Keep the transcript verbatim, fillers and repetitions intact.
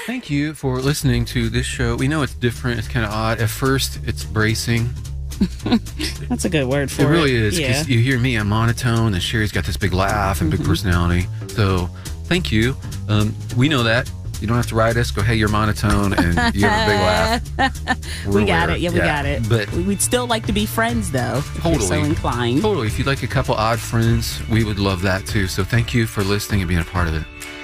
Thank you for listening to this show. We know it's different. It's kind of odd. At first, it's bracing. That's a good word for it. it. It really is. Yeah. Because you hear me, I'm monotone, and Sherry's got this big laugh and Mm-hmm. big personality. So thank you. Um, we know that. You don't have to write us. Go, hey, you're monotone, and you have a big laugh. We got it. Yeah, we got it. But We- we'd still like to be friends, though, if Totally. you're so inclined. totally, if you'd like a couple odd friends, we would love that too. So thank you for listening and being a part of it.